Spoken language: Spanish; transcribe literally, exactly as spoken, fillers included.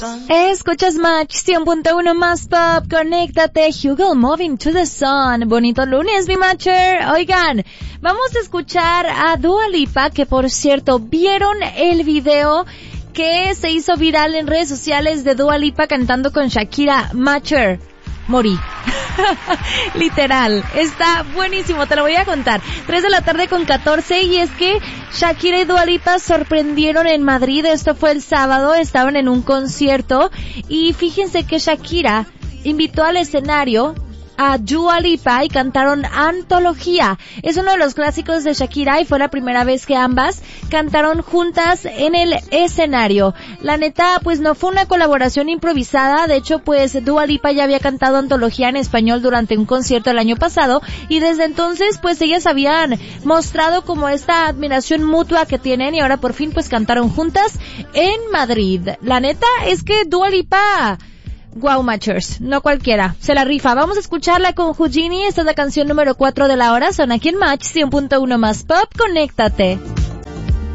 Escuchas Match cien punto uno más pop, conéctate, Hugo Moving to the Sun. Bonito lunes, mi matcher. Oigan, vamos a escuchar a Dua Lipa, que por cierto, ¿vieron el video que se hizo viral en redes sociales de Dua Lipa cantando con Shakira? Matcher, morí. Literal, está buenísimo, te lo voy a contar. tres de la tarde con catorce, y es que Shakira y Dua Lipa sorprendieron en Madrid. Esto fue el sábado, estaban en un concierto y fíjense que Shakira invitó al escenario a Dua Lipa y cantaron Antología. Es uno de los clásicos de Shakira y fue la primera vez que ambas cantaron juntas en el escenario. La neta, pues no fue una colaboración improvisada. De hecho, pues Dua Lipa ya había cantado Antología en español durante un concierto el año pasado, y desde entonces pues ellas habían mostrado como esta admiración mutua que tienen, y ahora por fin pues cantaron juntas en Madrid. La neta es que Dua Lipa, wow, matchers, no cualquiera, se la rifa. Vamos a escucharla con Houdini. Esta es la canción número cuatro de la hora. Son aquí en Match cien punto uno más pop, conéctate.